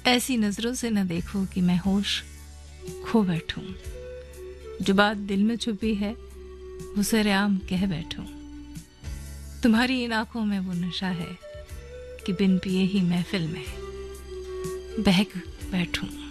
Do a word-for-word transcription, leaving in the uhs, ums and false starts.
ऐसी नजरों से न देखो कि मैं होश खो बैठूं। जो बात दिल में छुपी है वो सरेआम कह बैठूं। तुम्हारी इन आंखों में वो नशा है कि बिन पिए ही महफिल में बहक बैठूं।